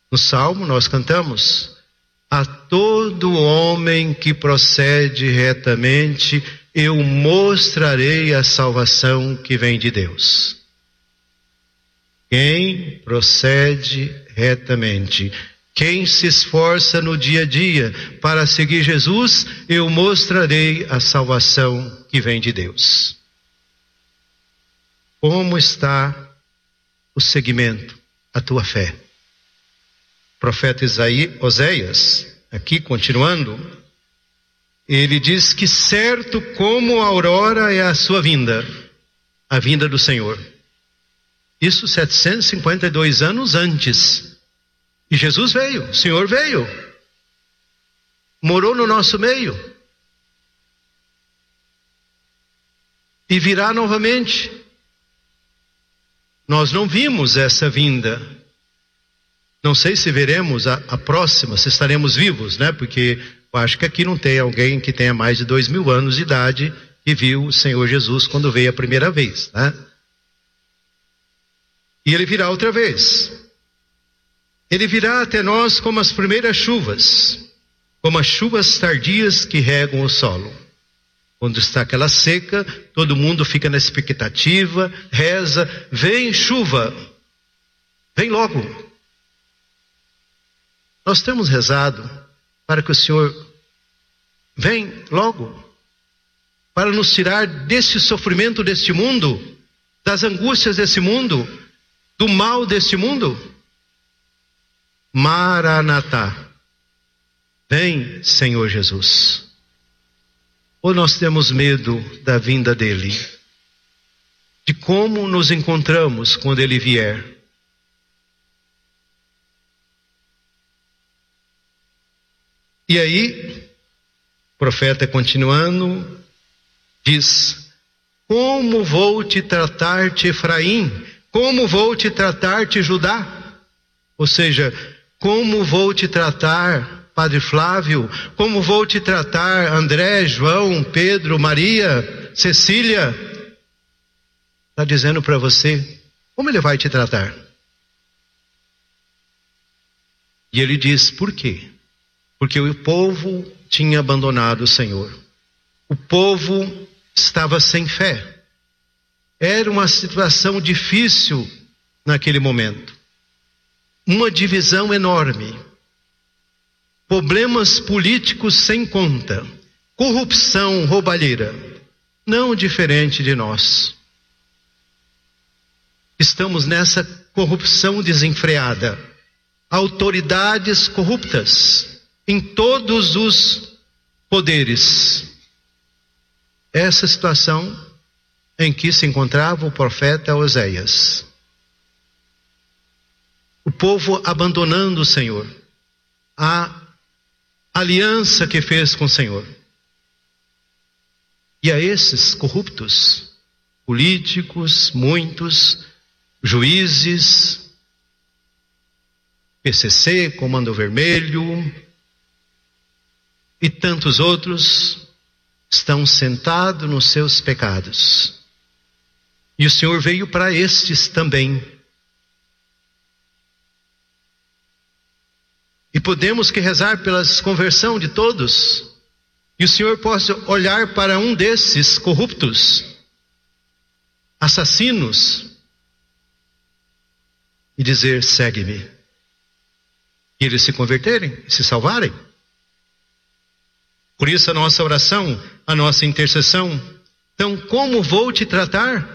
No Salmo nós cantamos: a todo homem que procede retamente, eu mostrarei a salvação que vem de Deus. Quem procede retamente, quem se esforça no dia a dia para seguir Jesus, eu mostrarei a salvação que vem de Deus. Como está o seguimento, a tua fé? O profeta Oséias, aqui continuando, ele diz que certo como a aurora é a sua vinda, a vinda do Senhor. Isso 752 anos antes. E Jesus veio, o Senhor veio, morou no nosso meio. E virá novamente. Nós não vimos essa vinda. Não sei se veremos a próxima, se estaremos vivos, né? Porque eu acho que aqui não tem alguém que tenha mais de 2000 anos de idade e viu o Senhor Jesus quando veio a primeira vez, né? E ele virá outra vez. Ele virá até nós como as primeiras chuvas, como as chuvas tardias que regam o solo. Quando está aquela seca, todo mundo fica na expectativa, reza, vem chuva, vem logo. Nós temos rezado para que o Senhor venha logo, para nos tirar desse sofrimento deste mundo, das angústias desse mundo, do mal deste mundo. Maranatá, vem, Senhor Jesus. Ou nós temos medo da vinda dele, de como nos encontramos quando ele vier? E aí, o profeta continuando, diz: como vou te tratar-te, Efraim? Como vou te tratar-te, Judá? Ou seja, como vou te tratar, Padre Flávio? Como vou te tratar, André, João, Pedro, Maria, Cecília? Está dizendo para você, como ele vai te tratar? E ele diz, por quê? Porque o povo tinha abandonado o Senhor. O povo estava sem fé. Era uma situação difícil naquele momento. Uma divisão enorme. Problemas políticos sem conta. Corrupção, roubalheira. Não diferente de nós. Estamos nessa corrupção desenfreada. Autoridades corruptas em todos os poderes. Essa situação em que se encontrava o profeta Oséias. O povo abandonando o Senhor. A aliança que fez com o Senhor. E a esses corruptos, políticos, muitos, juízes, PCC, Comando Vermelho e tantos outros, estão sentados nos seus pecados. E o Senhor veio para estes também. E podemos que rezar pela conversão de todos. E o Senhor possa olhar para um desses corruptos, assassinos, e dizer, segue-me. E eles se converterem, se salvarem. Por isso a nossa oração, a nossa intercessão. Então, como vou te tratar?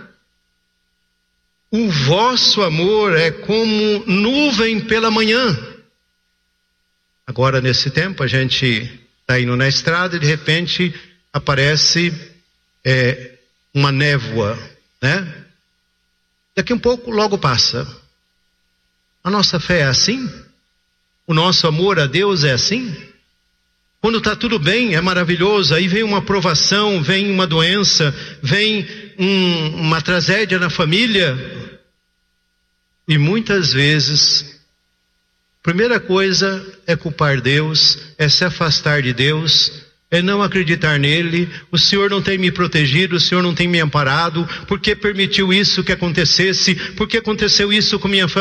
O vosso amor é como nuvem pela manhã. Agora, nesse tempo, a gente está indo na estrada e de repente aparece uma névoa, né? Daqui um pouco, logo passa. A nossa fé é assim? O nosso amor a Deus é assim? Quando está tudo bem, é maravilhoso, aí vem uma provação, vem uma doença, vem uma tragédia na família. E muitas vezes, a primeira coisa é culpar Deus, é se afastar de Deus, é não acreditar nele. O Senhor não tem me protegido, o Senhor não tem me amparado, por que permitiu isso que acontecesse, por que aconteceu isso com minha família?